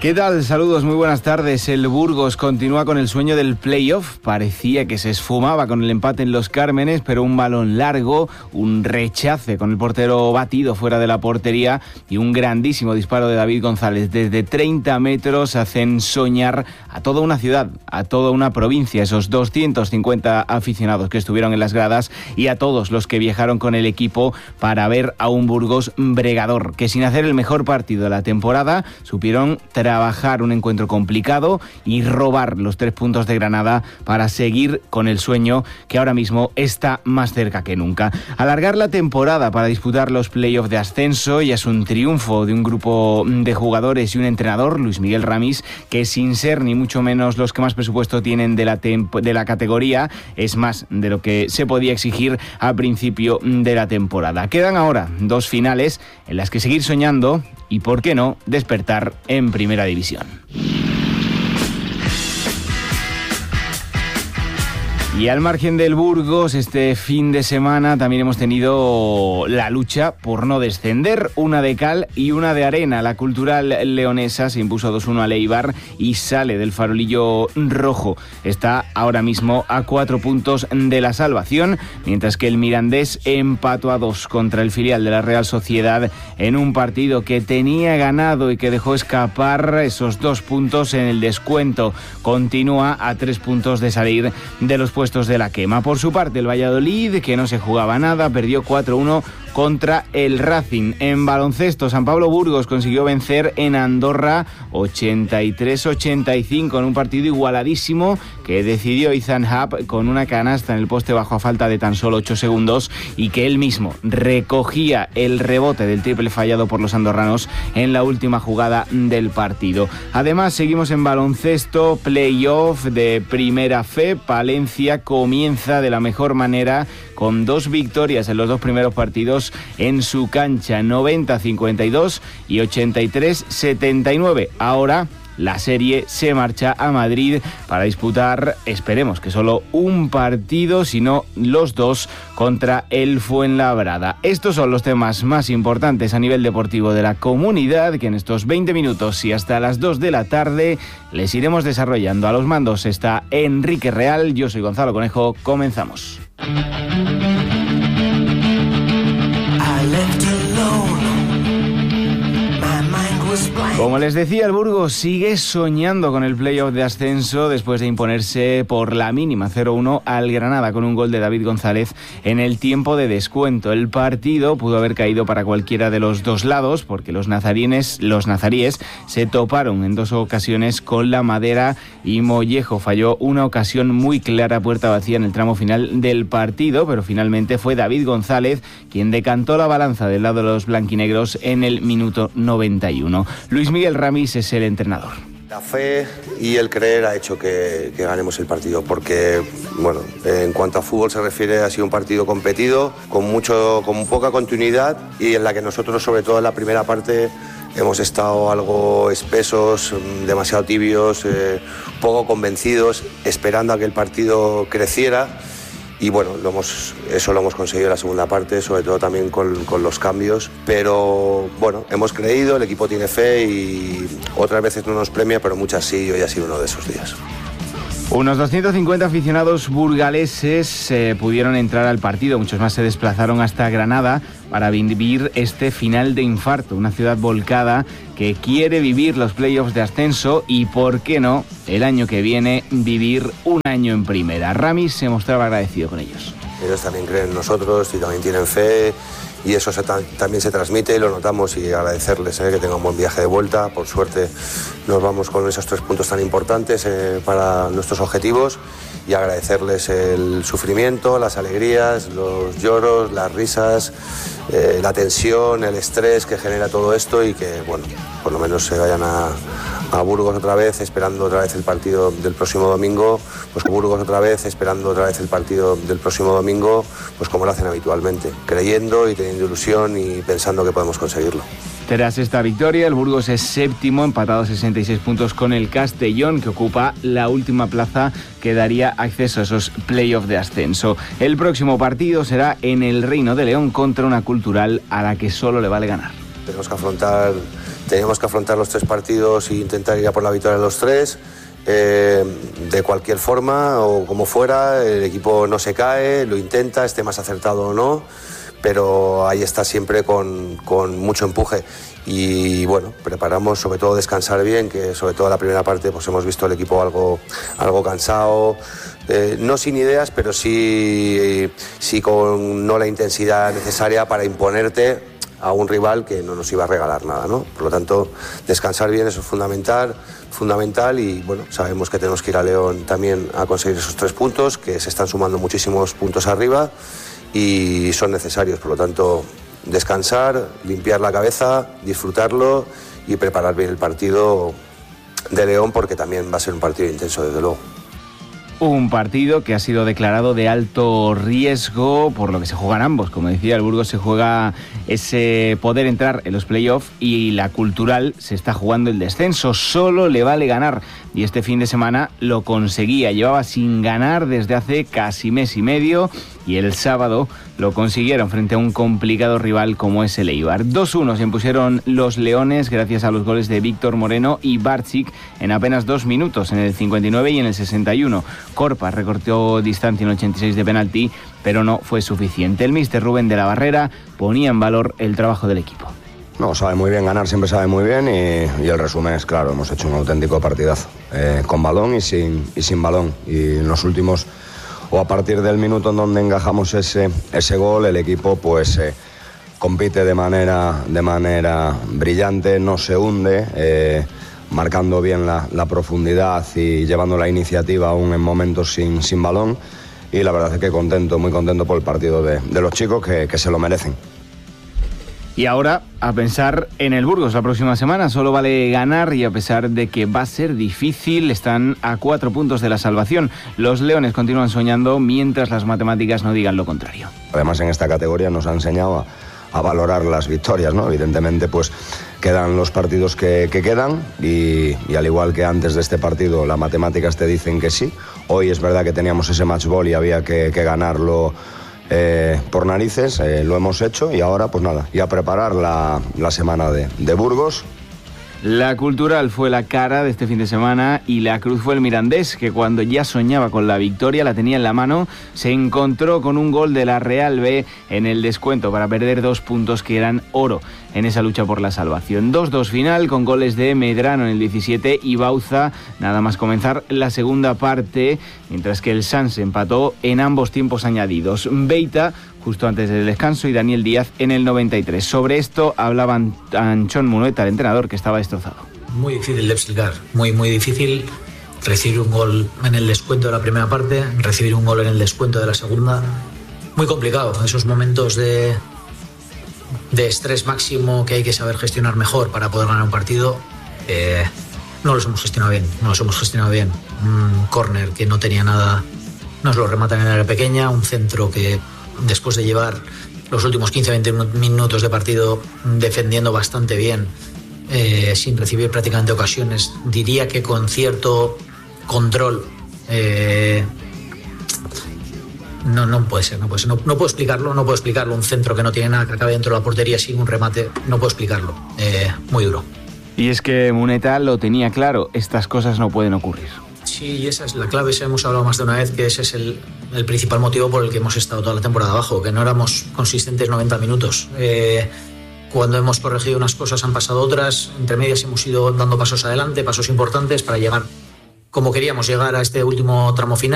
¿Qué tal? Saludos, muy buenas tardes. El Burgos continúa con el sueño del playoff. Parecía que se esfumaba con el empate en Los Cármenes, pero un balón largo, un rechace con el portero batido fuera de la portería y un grandísimo disparo de David González desde 30 metros hacen soñar a toda una ciudad, a toda una provincia, esos 250 aficionados que estuvieron en las gradas y a todos los que viajaron con el equipo para ver a un Burgos bregador, que sin hacer el mejor partido de la temporada supieron trabajar un encuentro complicado y robar los 3 puntos de Granada para seguir con el sueño que ahora mismo está más cerca que nunca. Alargar la temporada para disputar los playoffs de ascenso ya es un triunfo de un grupo de jugadores y un entrenador, Luis Miguel Ramis, que sin ser ni mucho menos los que más presupuesto tienen de la categoría, es más de lo que se podía exigir al principio de la temporada. Quedan ahora 2 finales en las que seguir soñando y, por qué no, despertar en Primera División. Y al margen del Burgos, este fin de semana también hemos tenido la lucha por no descender, una de cal y una de arena. La Cultural leonesa se impuso 2-1 al Eibar y sale del farolillo rojo. Está ahora mismo a 4 puntos de la salvación, mientras que el Mirandés empató a 2 contra el filial de la Real Sociedad en un partido que tenía ganado y que dejó escapar esos 2 puntos en el descuento. Continúa a 3 puntos de salir de los puestos de la quema. Por su parte, el Valladolid, que no se jugaba nada, perdió 4-1 contra el Racing. En baloncesto, San Pablo Burgos consiguió vencer en Andorra 83-85 en un partido igualadísimo que decidió Ethan Happ con una canasta en el poste bajo a falta de tan solo 8 segundos y que él mismo recogía el rebote del triple fallado por los andorranos en la última jugada del partido. Además, seguimos en baloncesto, playoff de Primera Fe. Palencia comienza de la mejor manera con 2 victorias en los 2 primeros partidos en su cancha, 90-52 y 83-79. Ahora la serie se marcha a Madrid para disputar, esperemos que solo un partido, sino los 2 contra el Fuenlabrada. Estos son los temas más importantes a nivel deportivo de la comunidad que en estos 20 minutos y hasta las 2 de la tarde les iremos desarrollando. A los mandos está Enrique Real, yo soy Gonzalo Conejo, comenzamos. Como les decía, el Burgos sigue soñando con el playoff de ascenso después de imponerse por la mínima 0-1 al Granada con un gol de David González en el tiempo de descuento. El partido pudo haber caído para cualquiera de los 2 lados porque los nazaríes se toparon en 2 ocasiones con la madera y Mollejo falló una ocasión muy clara, puerta vacía en el tramo final del partido, pero finalmente fue David González quien decantó la balanza del lado de los blanquinegros en el minuto 91. Luis Miguel Ramis es el entrenador. La fe y el creer ha hecho que ganemos el partido, porque bueno, en cuanto a fútbol se refiere, ha sido un partido competido, con poca continuidad y en la que nosotros, sobre todo en la primera parte, hemos estado algo espesos, demasiado tibios, poco convencidos, esperando a que el partido creciera. Y bueno, eso lo hemos conseguido en la segunda parte, sobre todo también con los cambios. Pero bueno, hemos creído, el equipo tiene fe y otras veces no nos premia, pero muchas sí, y hoy ha sido uno de esos días. Unos 250 aficionados burgaleses pudieron entrar al partido, muchos más se desplazaron hasta Granada para vivir este final de infarto, una ciudad volcada que quiere vivir los playoffs de ascenso y, por qué no, el año que viene vivir un año en primera. Ramis se mostraba agradecido con ellos. Ellos también creen en nosotros y también tienen fe y eso también se transmite y lo notamos, y agradecerles que tengan un buen viaje de vuelta. Por suerte nos vamos con esos 3 puntos tan importantes para nuestros objetivos y agradecerles el sufrimiento, las alegrías, los lloros, las risas, la tensión, el estrés que genera todo esto y que, bueno, por lo menos se vayan a Burgos otra vez, esperando otra vez el partido del próximo domingo, pues Burgos otra vez, esperando otra vez el partido del próximo domingo, pues como lo hacen habitualmente, creyendo y teniendo ilusión y pensando que podemos conseguirlo. Tras esta victoria, el Burgos es séptimo, empatado a 66 puntos con el Castellón, que ocupa la última plaza que daría acceso a esos playoffs de ascenso. El próximo partido será en el Reino de León contra una Cultural a la que solo le vale ganar. Tenemos que afrontar teníamos que afrontar los 3 partidos e intentar ir a por la victoria de los 3. De cualquier forma o como fuera, el equipo no se cae, lo intenta, esté más acertado o no, pero ahí está siempre con mucho empuje. Y bueno, preparamos sobre todo descansar bien, que sobre todo la primera parte pues hemos visto el equipo algo cansado, no sin ideas, pero sí con no la intensidad necesaria para imponerte a un rival que no nos iba a regalar nada, ¿no? Por lo tanto, descansar bien, eso es fundamental y bueno, sabemos que tenemos que ir a León también a conseguir esos 3 puntos, que se están sumando muchísimos puntos arriba y son necesarios. Por lo tanto, descansar, limpiar la cabeza, disfrutarlo y preparar bien el partido de León, porque también va a ser un partido intenso, desde luego. Un partido que ha sido declarado de alto riesgo por lo que se juegan ambos. Como decía, el Burgos se juega ese poder entrar en los playoffs y la Cultural se está jugando el descenso. Solo le vale ganar y este fin de semana lo conseguía. Llevaba sin ganar desde hace casi mes y medio y el sábado lo consiguieron frente a un complicado rival como es el Eibar. 2-1 se impusieron los Leones gracias a los goles de Víctor Moreno y Bartzik en apenas 2 minutos, en el 59 y en el 61. Corpa recortó distancia en 86 de penalti, pero no fue suficiente. El míster Rubén de la Barrera ponía en valor el trabajo del equipo. No, sabe muy bien, ganar siempre sabe muy bien y el resumen es claro, hemos hecho un auténtico partidazo, con balón y sin balón. Y en los últimos, o a partir del minuto en donde encajamos ese gol, el equipo pues compite de manera brillante, no se hunde, marcando bien la profundidad y llevando la iniciativa aún en momentos sin balón. Y la verdad es que muy contento por el partido de los chicos que se lo merecen. Y ahora a pensar en el Burgos la próxima semana. Solo vale ganar y a pesar de que va a ser difícil, están a 4 puntos de la salvación. Los Leones continúan soñando mientras las matemáticas no digan lo contrario. Además, en esta categoría nos ha enseñado a valorar las victorias, ¿no? Evidentemente, pues quedan los partidos que quedan y al igual que antes de este partido las matemáticas te dicen que sí. Hoy es verdad que teníamos ese match ball y había que ganarlo por narices, lo hemos hecho y ahora pues nada, y a preparar la semana de Burgos. La Cultural fue la cara de este fin de semana y la cruz fue el Mirandés, que cuando ya soñaba con la victoria, la tenía en la mano, se encontró con un gol de la Real B en el descuento para perder 2 puntos que eran oro en esa lucha por la salvación. 2-2 final con goles de Medrano en el 17 y Bauza nada más comenzar la segunda parte, mientras que el Sanse empató en ambos tiempos añadidos. Beita justo antes del descanso y Daniel Díaz en el 93. Sobre esto hablaban Anchón Munueta, el entrenador, que estaba destrozado. Muy difícil de explicar, muy difícil recibir un gol en el descuento de la primera parte, recibir un gol en el descuento de la segunda. Muy complicado, esos momentos de estrés máximo que hay que saber gestionar mejor para poder ganar un partido. No los hemos gestionado bien. Un córner que no tenía nada, nos lo rematan en el área pequeña, un centro que después de llevar los últimos 15-20 minutos de partido defendiendo bastante bien, sin recibir prácticamente ocasiones, diría que con cierto control, no puede ser, no puedo explicarlo, un centro que no tiene nada, que acabe dentro de la portería sin un remate, no puedo explicarlo, muy duro. Y es que Muneta lo tenía claro, estas cosas no pueden ocurrir. Sí, y esa es la clave, hemos hablado más de una vez que ese es el principal motivo por el que hemos estado toda la temporada abajo, que no éramos consistentes 90 minutos. Cuando hemos corregido unas cosas han pasado otras, entre medias hemos ido dando pasos adelante, pasos importantes para llegar como queríamos llegar a este último tramo final.